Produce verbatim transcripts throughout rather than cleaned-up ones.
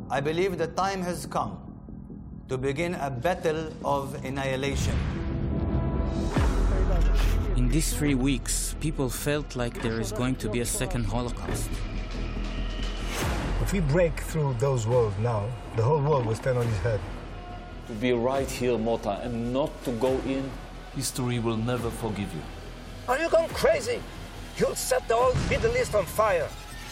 I believe the time has come to begin a battle of annihilation. In these three weeks, people felt like there is going to be a second Holocaust. If we break through those walls now, the whole world will stand on its head. To be right here, Mota, and not to go in, history will never forgive you. Are you going crazy? You'll set the whole Middle East on fire.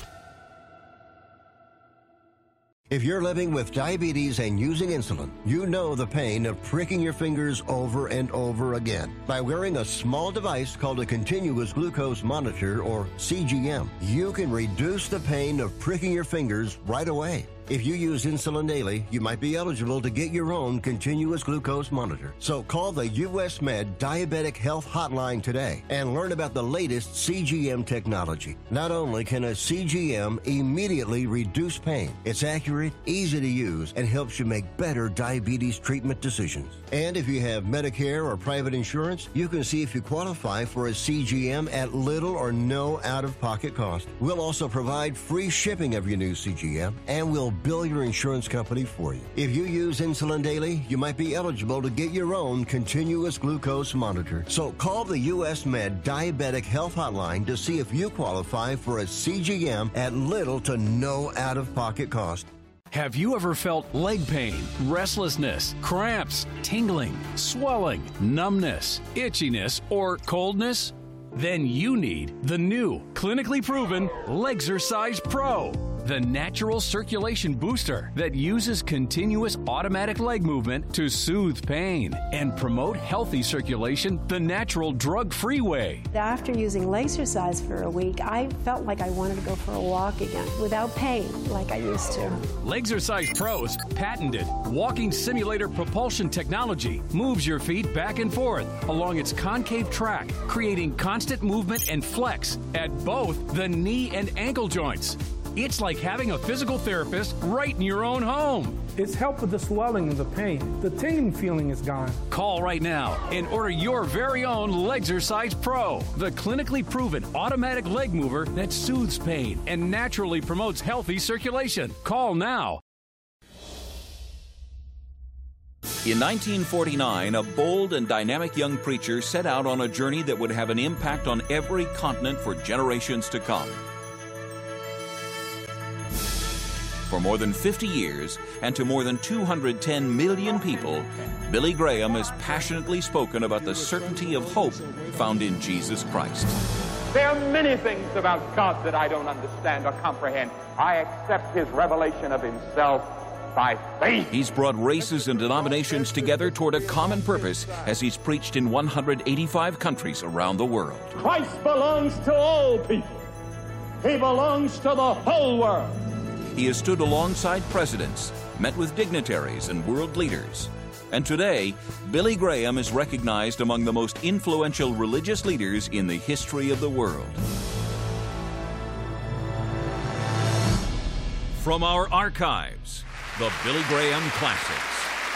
If you're living with diabetes and using insulin, you know the pain of pricking your fingers over and over again. By wearing a small device called a continuous glucose monitor, or C G M, you can reduce the pain of pricking your fingers right away. If you use insulin daily, you might be eligible to get your own continuous glucose monitor. So call the U S Med Diabetic Health Hotline today and learn about the latest C G M technology. Not only can a C G M immediately reduce pain, it's accurate, easy to use, and helps you make better diabetes treatment decisions. And if you have Medicare or private insurance, you can see if you qualify for a C G M at little or no out-of-pocket cost. We'll also provide free shipping of your new C G M, and we'll bill your insurance company for you. If you use insulin daily, you might be eligible to get your own continuous glucose monitor. So call the U S Med Diabetic Health Hotline to see if you qualify for a C G M at little to no out-of-pocket cost. Have you ever felt leg pain, restlessness, cramps, tingling, swelling, numbness, itchiness, or coldness? Then you need the new, clinically proven Legzercise Pro, the natural circulation booster that uses continuous automatic leg movement to soothe pain and promote healthy circulation the natural drug-free way. After using Legzercise for a week, I felt like I wanted to go for a walk again without pain like I used to. Legzercise Pro's patented walking simulator propulsion technology moves your feet back and forth along its concave track, creating constant movement and flex at both the knee and ankle joints. It's like having a physical therapist right in your own home. It's helped with the swelling and the pain. The tingling feeling is gone. Call right now and order your very own Legzercise Pro, the clinically proven automatic leg mover that soothes pain and naturally promotes healthy circulation. Call now. In nineteen forty-nine, a bold and dynamic young preacher set out on a journey that would have an impact on every continent for generations to come. For more than fifty years, and to more than two hundred ten million people, Billy Graham has passionately spoken about the certainty of hope found in Jesus Christ. There are many things about God that I don't understand or comprehend. I accept his revelation of himself by faith. He's brought races and denominations together toward a common purpose as he's preached in one hundred eighty-five countries around the world. Christ belongs to all people. He belongs to the whole world. He has stood alongside presidents, met with dignitaries and world leaders. And today, Billy Graham is recognized among the most influential religious leaders in the history of the world. From our archives, the Billy Graham Classics.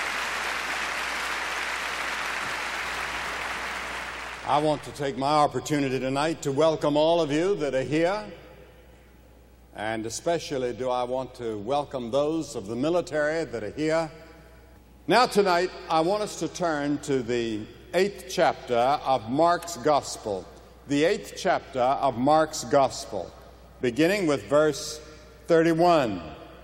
I want to take my opportunity tonight to welcome all of you that are here. And especially do I want to welcome those of the military that are here. Now tonight, I want us to turn to the eighth chapter of Mark's Gospel. The eighth chapter of Mark's Gospel, beginning with verse thirty-one.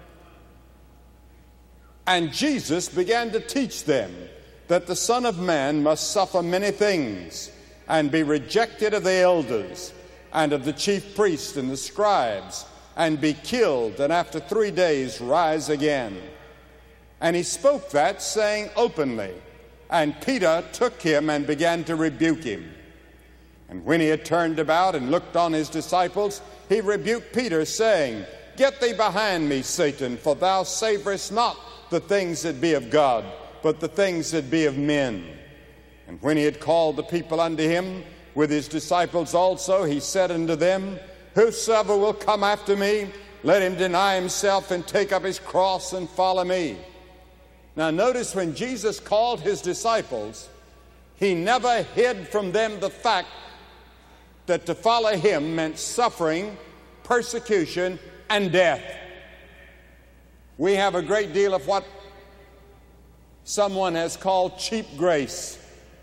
And Jesus began to teach them that the Son of Man must suffer many things and be rejected of the elders and of the chief priests and the scribes, and be killed, and after three days rise again. And he spoke that, saying openly. And Peter took him and began to rebuke him. And when he had turned about and looked on his disciples, he rebuked Peter, saying, Get thee behind me, Satan, for thou savorest not the things that be of God, but the things that be of men. And when he had called the people unto him, with his disciples also, he said unto them, Whosoever will come after me, let him deny himself and take up his cross and follow me. Now notice, when Jesus called his disciples, he never hid from them the fact that to follow him meant suffering, persecution, and death. We have a great deal of what someone has called cheap grace.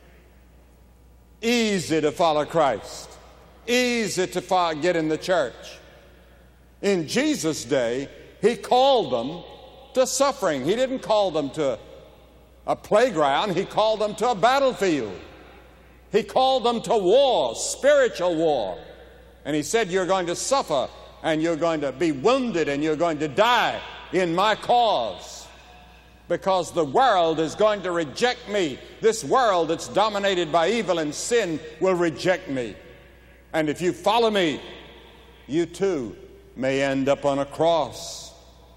Easy to follow Christ. Easy to fo- get in the church. In Jesus' day, he called them to suffering. He didn't call them to a playground. He called them to a battlefield. He called them to war, spiritual war. And he said, you're going to suffer, and you're going to be wounded, and you're going to die in my cause, because the world is going to reject me. This world that's dominated by evil and sin will reject me. And if you follow me, you too may end up on a cross.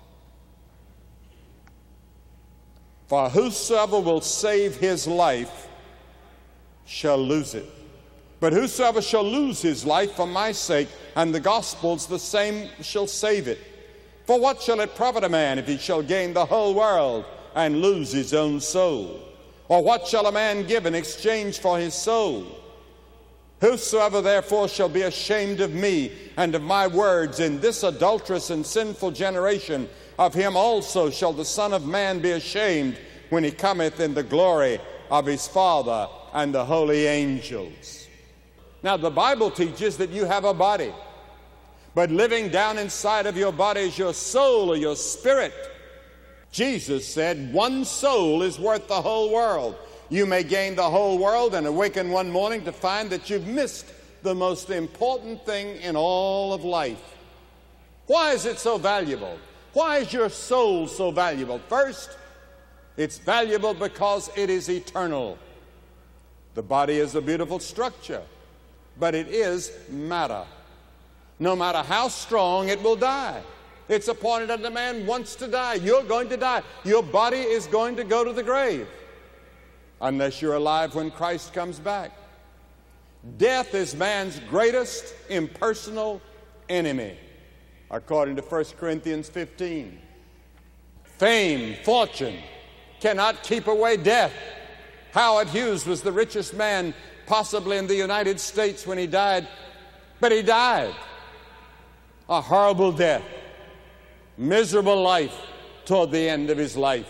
For whosoever will save his life shall lose it. But whosoever shall lose his life for my sake and the gospel's, the same shall save it. For what shall it profit a man if he shall gain the whole world and lose his own soul? Or what shall a man give in exchange for his soul? Whosoever therefore shall be ashamed of me and of my words in this adulterous and sinful generation, of him also shall the Son of Man be ashamed when he cometh in the glory of his Father and the holy angels. Now, the Bible teaches that you have a body, but living down inside of your body is your soul or your spirit. Jesus said, one soul is worth the whole world. You may gain the whole world and awaken one morning to find that you've missed the most important thing in all of life. Why is it so valuable? Why is your soul so valuable? First, it's valuable because it is eternal. The body is a beautiful structure, but it is matter. No matter how strong, it will die. It's appointed unto man once to die. You're going to die. Your body is going to go to the grave unless you're alive when Christ comes back. Death is man's greatest impersonal enemy, according to First Corinthians fifteen. Fame, fortune cannot keep away death. Howard Hughes was the richest man possibly in the United States when he died, but he died a horrible death, miserable life toward the end of his life.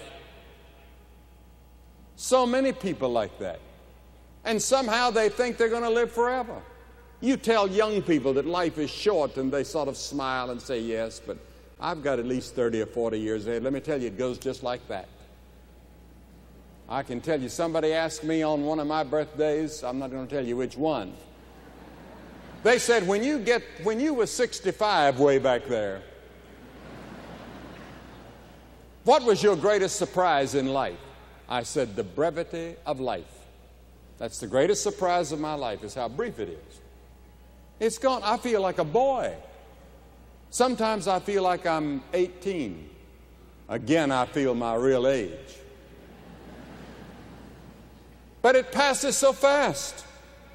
So many people like that. And somehow they think they're going to live forever. You tell young people that life is short and they sort of smile and say, yes, but I've got at least thirty or forty years ahead. Let me tell you, it goes just like that. I can tell you, somebody asked me on one of my birthdays, I'm not going to tell you which one. They said, when you get, when you were sixty-five way back there, what was your greatest surprise in life? I said, the brevity of life. That's the greatest surprise of my life, is how brief it is. It's gone. I feel like a boy. Sometimes I feel like I'm eighteen. Again, I feel my real age. But it passes so fast.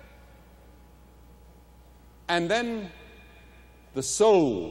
And then the soul,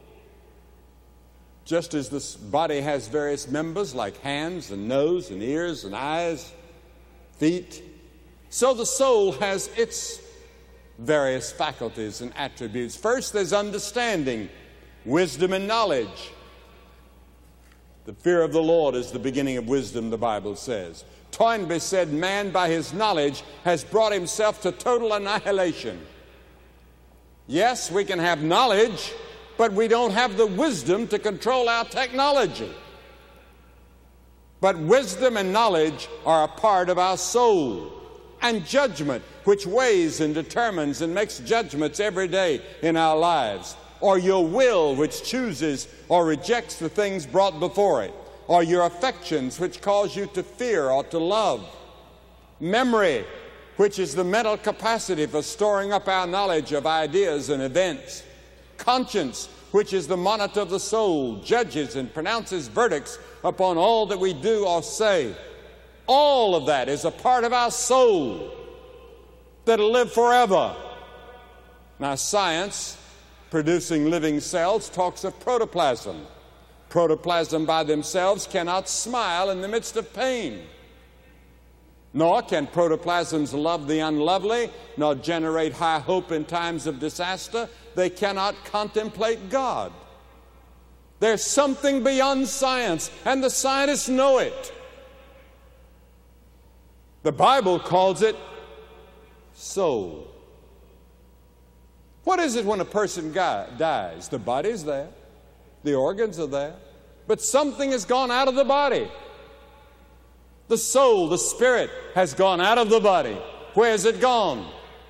just as this body has various members like hands and nose and ears and eyes, feet, so the soul has its various faculties and attributes. First, there's understanding, wisdom, and knowledge. The fear of the Lord is the beginning of wisdom, the Bible says. Toynbee said, man by his knowledge has brought himself to total annihilation. Yes, we can have knowledge, but we don't have the wisdom to control our technology. But wisdom and knowledge are a part of our soul. And judgment, which weighs and determines and makes judgments every day in our lives. Or your will, which chooses or rejects the things brought before it. Or your affections, which cause you to fear or to love. Memory, which is the mental capacity for storing up our knowledge of ideas and events. Conscience, which is the monitor of the soul, judges and pronounces verdicts upon all that we do or say. All of that is a part of our soul that'll live forever. Now, science, producing living cells, talks of protoplasm. Protoplasm by themselves cannot smile in the midst of pain. Nor can protoplasms love the unlovely, nor generate high hope in times of disaster. They cannot contemplate God. There's something beyond science, and the scientists know it. The Bible calls it soul. What is it when a person dies? The body's there, the organs are there, but something has gone out of the body. The soul, the spirit, has gone out of the body. Where has it gone?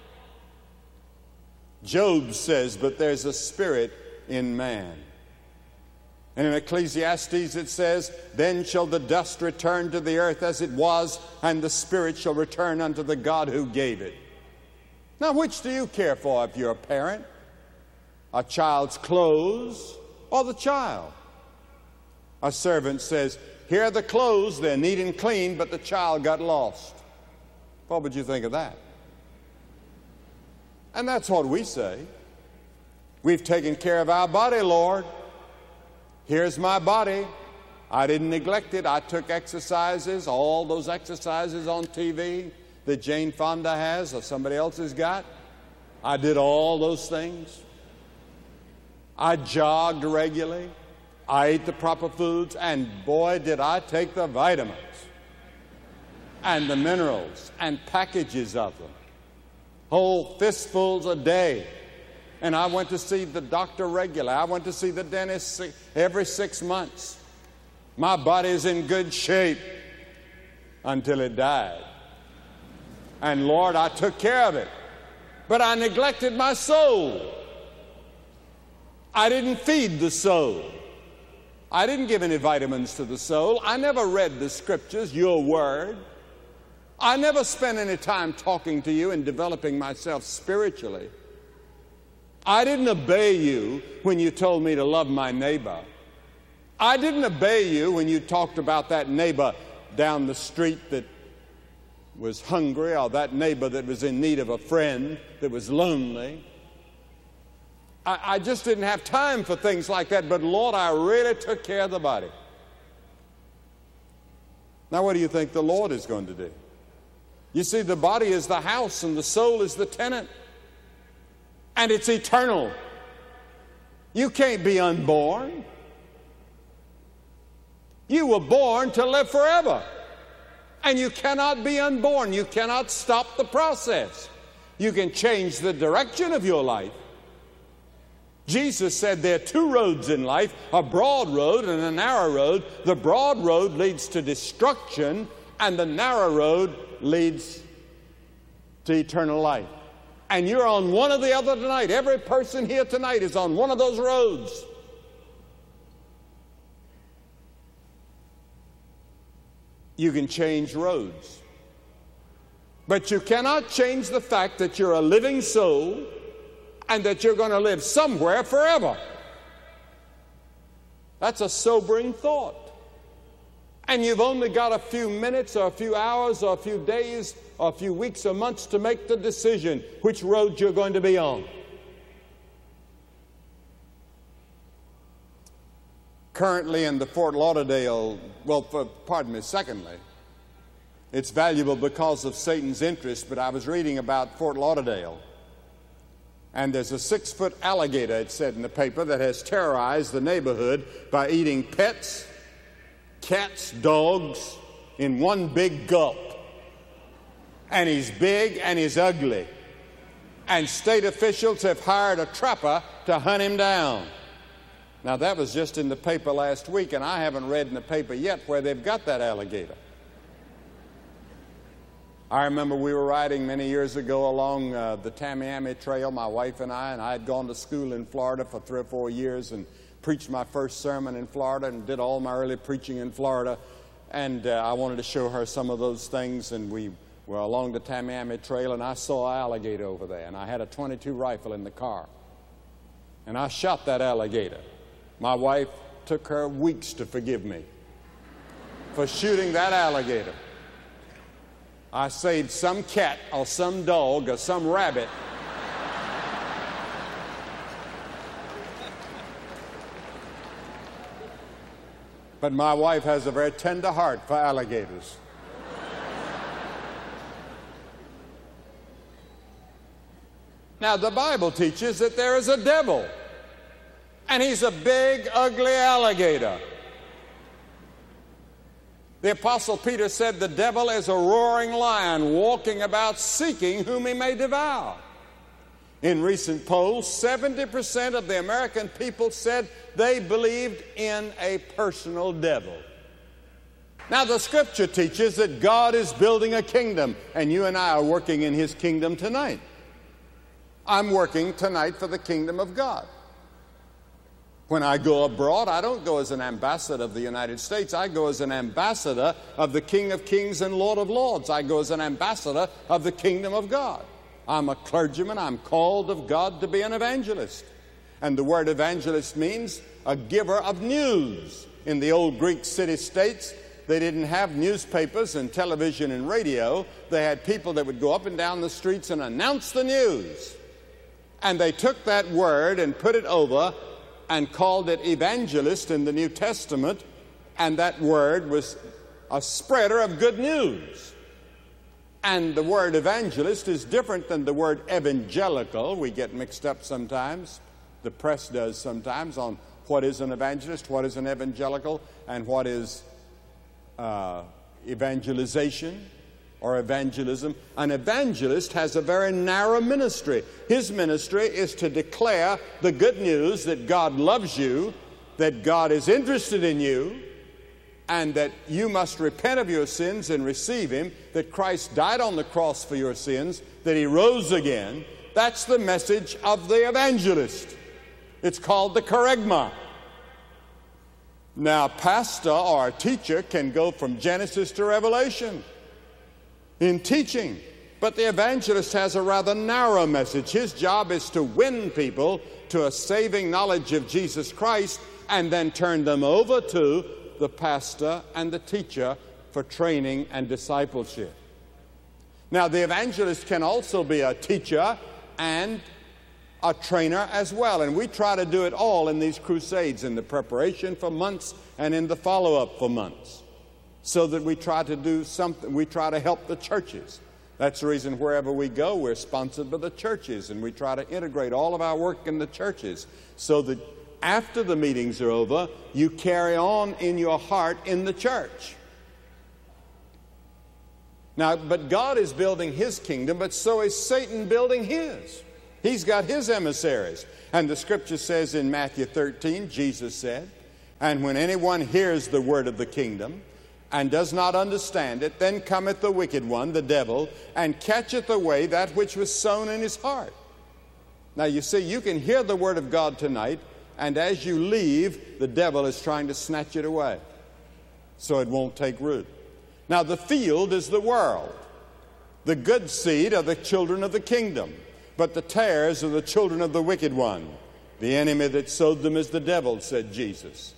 Job says, but there's a spirit in man. And in Ecclesiastes it says, then shall the dust return to the earth as it was, and the spirit shall return unto the God who gave it. Now, which do you care for if you're a parent? A child's clothes or the child? A servant says, here are the clothes, they're neat and clean, but the child got lost. What would you think of that? And that's what we say. We've taken care of our body, Lord. Here's my body. I didn't neglect it. I took exercises, all those exercises on T V that Jane Fonda has or somebody else has got. I did all those things. I jogged regularly. I ate the proper foods, and boy, did I take the vitamins and the minerals and packages of them. Whole fistfuls a day. And I went to see the doctor regularly. I went to see the dentist every six months. My body is in good shape until it died. And Lord, I took care of it. But I neglected my soul. I didn't feed the soul. I didn't give any vitamins to the soul. I never read the scriptures, your word. I never spent any time talking to you and developing myself spiritually. I didn't obey you when you told me to love my neighbor. I didn't obey you when you talked about that neighbor down the street that was hungry, or that neighbor that was in need of a friend, that was lonely. I, I just didn't have time for things like that, but Lord, I really took care of the body. Now, what do you think the Lord is going to do? You see, the body is the house and the soul is the tenant. And it's eternal. You can't be unborn. You were born to live forever. And you cannot be unborn. You cannot stop the process. You can change the direction of your life. Jesus said there are two roads in life, a broad road and a narrow road. The broad road leads to destruction, and the narrow road leads to eternal life. And you're on one or the other tonight. Every person here tonight is on one of those roads. You can change roads. But you cannot change the fact that you're a living soul and that you're going to live somewhere forever. That's a sobering thought. And you've only got a few minutes or a few hours or a few days or a few weeks or months to make the decision which road you're going to be on. Currently in the Fort Lauderdale, well, for, pardon me, secondly, it's valuable because of Satan's interest, but I was reading about Fort Lauderdale, and there's a six-foot alligator, it said in the paper, that has terrorized the neighborhood by eating pets, cats, dogs, in one big gulp. And he's big and he's ugly. And state officials have hired a trapper to hunt him down. Now, that was just in the paper last week, and I haven't read in the paper yet where they've got that alligator. I remember we were riding many years ago along uh, the Tamiami Trail, my wife and I, and I had gone to school in Florida for three or four years and preached my first sermon in Florida and did all my early preaching in Florida. And uh, I wanted to show her some of those things, and we were along the Tamiami Trail, and I saw an alligator over there, and I had a twenty-two rifle in the car. And I shot that alligator. My wife took her weeks to forgive me for shooting that alligator. I saved some cat or some dog or some rabbit. But my wife has a very tender heart for alligators. Now, the Bible teaches that there is a devil. And he's a big, ugly alligator. The Apostle Peter said the devil is a roaring lion walking about seeking whom he may devour. In recent polls, seventy percent of the American people said they believed in a personal devil. Now, the Scripture teaches that God is building a kingdom, and you and I are working in His kingdom tonight. I'm working tonight for the kingdom of God. When I go abroad, I don't go as an ambassador of the United States. I go as an ambassador of the King of Kings and Lord of Lords. I go as an ambassador of the kingdom of God. I'm a clergyman. I'm called of God to be an evangelist. And the word evangelist means a giver of news. In the old Greek city-states, they didn't have newspapers and television and radio. They had people that would go up and down the streets and announce the news. And they took that word and put it over and called it evangelist in the New Testament, and that word was a spreader of good news. And the word evangelist is different than the word evangelical. We get mixed up sometimes. The press does sometimes on what is an evangelist, what is an evangelical, and what is uh, evangelization or evangelism. An evangelist has a very narrow ministry. His ministry is to declare the good news that God loves you, that God is interested in you, and that you must repent of your sins and receive Him, that Christ died on the cross for your sins, that He rose again. That's the message of the evangelist. It's called the kerygma. Now, a pastor or a teacher can go from Genesis to Revelation in teaching, but the evangelist has a rather narrow message. His job is to win people to a saving knowledge of Jesus Christ and then turn them over to the pastor and the teacher for training and discipleship. Now, the evangelist can also be a teacher and a trainer as well, and we try to do it all in these crusades, in the preparation for months and in the follow-up for months, so that we try to do something, we try to help the churches. That's the reason wherever we go, we're sponsored by the churches, and we try to integrate all of our work in the churches so that after the meetings are over, you carry on in your heart in the church. Now, but God is building His kingdom, but so is Satan building his. He's got his emissaries. And the Scripture says in Matthew thirteen, Jesus said, "And when anyone hears the word of the kingdom, and does not understand it, then cometh the wicked one, the devil, and catcheth away that which was sown in his heart." Now you see, you can hear the word of God tonight, and as you leave, the devil is trying to snatch it away so it won't take root. Now the field is the world. The good seed are the children of the kingdom, but the tares are the children of the wicked one. The enemy that sowed them is the devil, said Jesus.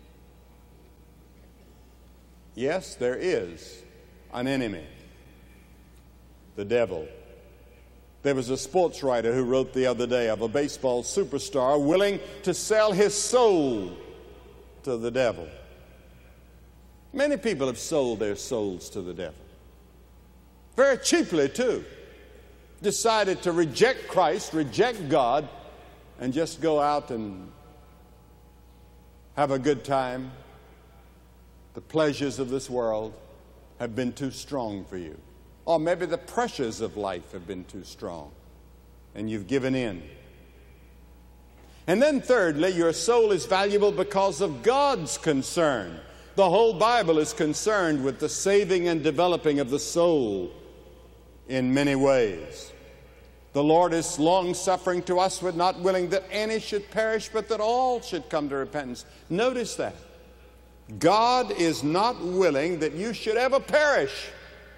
Yes, there is an enemy, the devil. There was a sports writer who wrote the other day of a baseball superstar willing to sell his soul to the devil. Many people have sold their souls to the devil. Very cheaply, too. Decided to reject Christ, reject God, and just go out and have a good time. The pleasures of this world have been too strong for you. Or maybe the pressures of life have been too strong, and you've given in. And then thirdly, your soul is valuable because of God's concern. The whole Bible is concerned with the saving and developing of the soul in many ways. The Lord is long-suffering to us, but not willing that any should perish, but that all should come to repentance. Notice that. God is not willing that you should ever perish.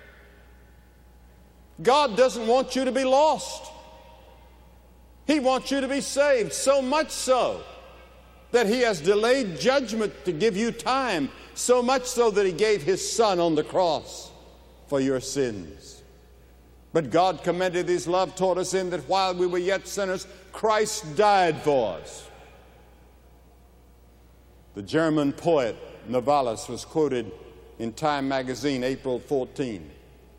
God doesn't want you to be lost. He wants you to be saved, so much so that He has delayed judgment to give you time, so much so that He gave His Son on the cross for your sins. But God commended His love toward us in that while we were yet sinners, Christ died for us. The German poet Novalis was quoted in Time magazine April fourteenth.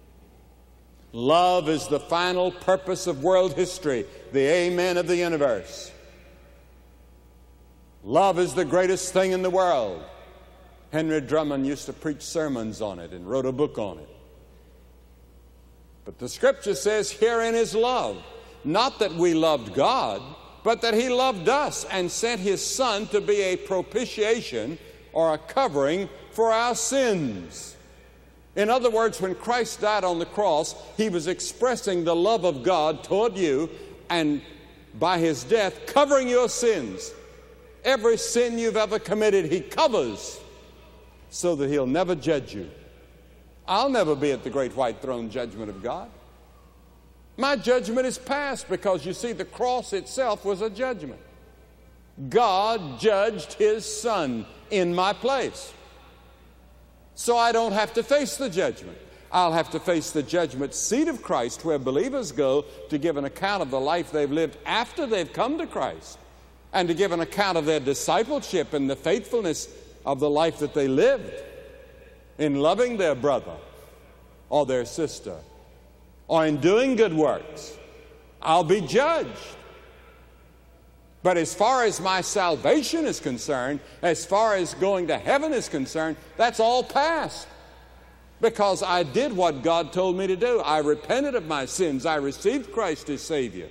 "Love is the final purpose of world history, the amen of the universe." Love is the greatest thing in the world. Henry Drummond used to preach sermons on it and wrote a book on it. But the Scripture says, herein is love. Not that we loved God, but that He loved us and sent His Son to be a propitiation or a covering for our sins. In other words, when Christ died on the cross, He was expressing the love of God toward you, and by His death, covering your sins. Every sin you've ever committed, He covers so that He'll never judge you. I'll never be at the great white throne judgment of God. My judgment is past because, you see, the cross itself was a judgment. God judged His Son in my place. So I don't have to face the judgment. I'll have to face the judgment seat of Christ, where believers go to give an account of the life they've lived after they've come to Christ, and to give an account of their discipleship and the faithfulness of the life that they lived in loving their brother or their sister or in doing good works. I'll be judged. But as far as my salvation is concerned, as far as going to heaven is concerned, that's all past. Because I did what God told me to do. I repented of my sins. I received Christ as Savior.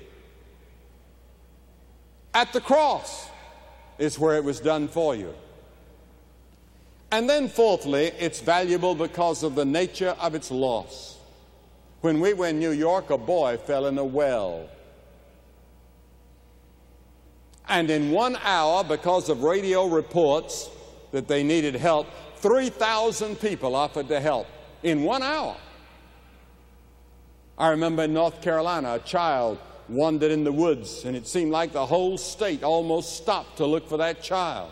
At the cross is where it was done for you. And then fourthly, it's valuable because of the nature of its loss. When we were in New York, a boy fell in a well. And in one hour, because of radio reports that they needed help, three thousand people offered to help in one hour. I remember in North Carolina, a child wandered in the woods, and it seemed like the whole state almost stopped to look for that child.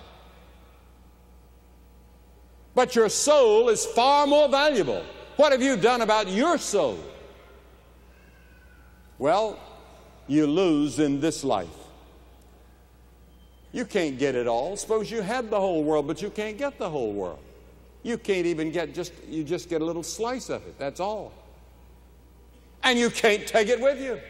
But your soul is far more valuable. What have you done about your soul? Well, you lose in this life. You can't get it all. Suppose you had the whole world, but you can't get the whole world. You can't even get just, you just get a little slice of it. That's all. And you can't take it with you.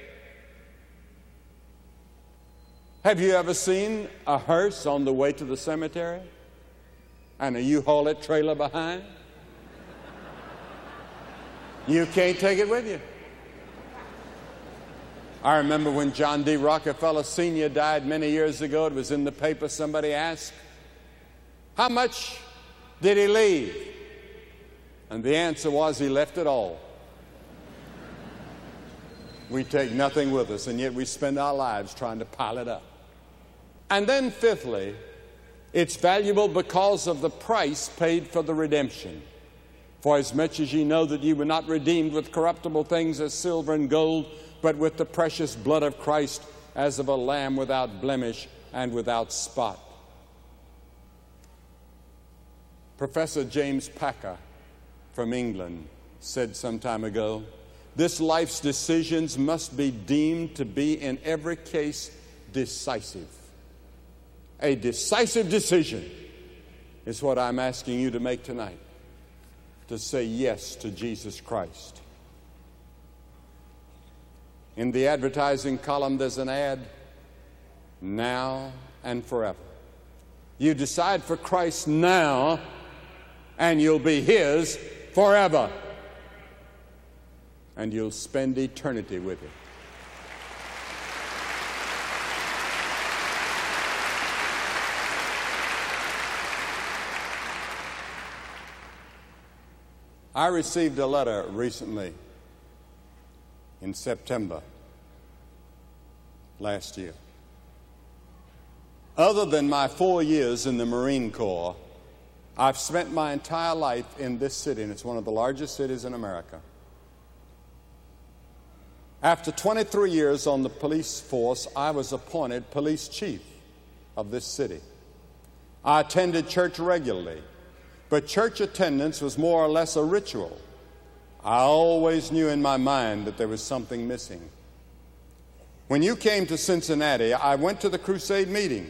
Have you ever seen a hearse on the way to the cemetery and a U-Haul trailer behind? You can't take it with you. I remember when John D. Rockefeller Senior died many years ago, it was in the paper, somebody asked, how much did he leave? And the answer was, he left it all. We take nothing with us, and yet we spend our lives trying to pile it up. And then fifthly, it's valuable because of the price paid for the redemption. For as much as ye know that ye were not redeemed with corruptible things as silver and gold, but with the precious blood of Christ, as of a lamb without blemish and without spot. Professor James Packer from England said some time ago, this life's decisions must be deemed to be in every case decisive. A decisive decision is what I'm asking you to make tonight, to say yes to Jesus Christ. In the advertising column, there's an ad, now and forever. You decide for Christ now, and you'll be His forever. And you'll spend eternity with Him. I received a letter recently in September last year. Other than my four years in the Marine Corps, I've spent my entire life in this city, and it's one of the largest cities in America. After twenty-three years on the police force, I was appointed police chief of this city. I attended church regularly, but church attendance was more or less a ritual. I always knew in my mind that there was something missing. When you came to Cincinnati, I went to the crusade meeting.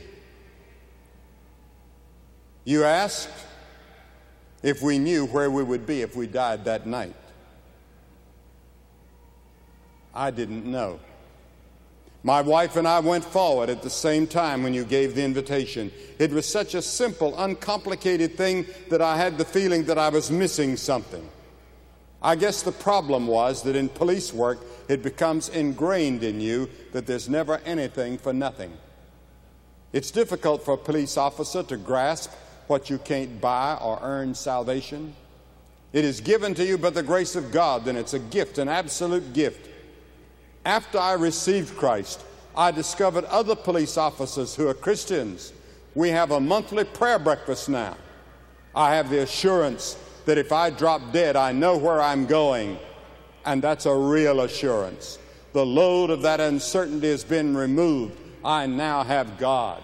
You asked if we knew where we would be if we died that night. I didn't know. My wife and I went forward at the same time when you gave the invitation. It was such a simple, uncomplicated thing that I had the feeling that I was missing something. I guess the problem was that in police work, it becomes ingrained in you that there's never anything for nothing. It's difficult for a police officer to grasp what you can't buy or earn salvation. It is given to you by the grace of God, and it's a gift, an absolute gift. After I received Christ, I discovered other police officers who are Christians. We have a monthly prayer breakfast now. I have the assurance that if I drop dead, I know where I'm going, and that's a real assurance. The load of that uncertainty has been removed. I now have God.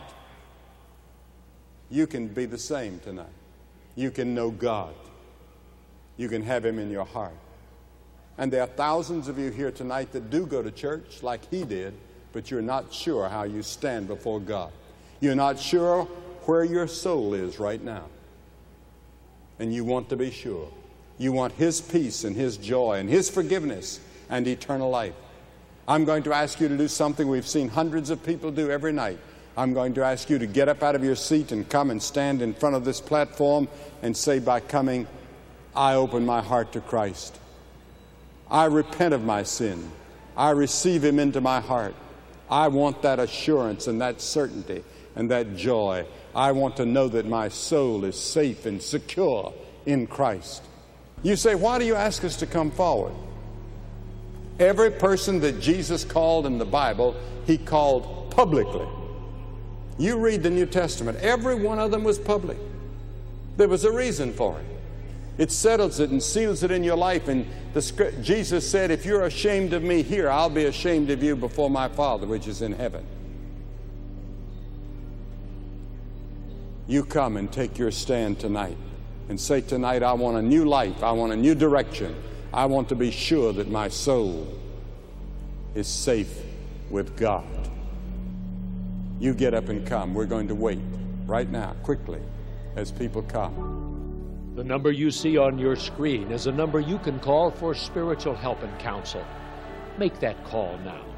You can be the same tonight. You can know God. You can have Him in your heart. And there are thousands of you here tonight that do go to church like he did, but you're not sure how you stand before God. You're not sure where your soul is right now. And you want to be sure. You want His peace and His joy and His forgiveness and eternal life. I'm going to ask you to do something we've seen hundreds of people do every night. I'm going to ask you to get up out of your seat and come and stand in front of this platform and say, by coming, I open my heart to Christ. I repent of my sin. I receive Him into my heart. I want that assurance and that certainty and that joy. I want to know that my soul is safe and secure in Christ. You say, why do you ask us to come forward? Every person that Jesus called in the Bible, He called publicly. You read the New Testament, every one of them was public. There was a reason for it. It settles it and seals it in your life. And the, Jesus said, if you're ashamed of me here, I'll be ashamed of you before my Father which is in heaven. You come and take your stand tonight and say, tonight I want a new life. I want a new direction. I want to be sure that my soul is safe with God. You get up and come. We're going to wait right now, quickly, as people come. The number you see on your screen is a number you can call for spiritual help and counsel. Make that call now.